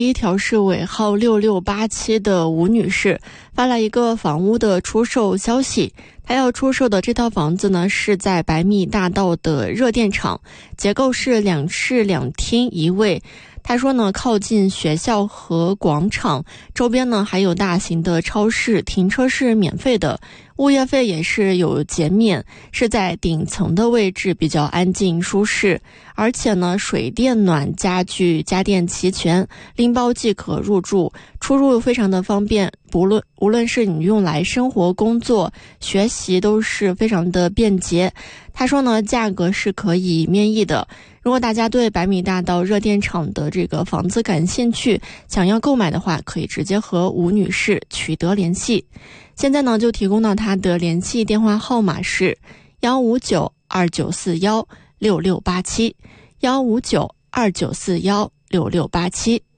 一条是尾号6687的吴女士发来一个房屋的出售消息，她要出售的这套房子呢是在百米大道的热电厂，结构是2室2厅1卫。他说呢，靠近学校和广场，周边呢还有大型的超市，停车是免费的，物业费也是有减免，是在顶层的位置，比较安静舒适，而且呢水电暖家具家电齐全，拎包即可入住，出入非常的方便，无论是你用来生活工作学习都是非常的便捷。他说呢，价格是可以面议的。如果大家对百米大道热电厂的这个房子感兴趣，想要购买的话，可以直接和吴女士取得联系。现在呢，就提供到她的联系电话号码是15929416687，15929416687。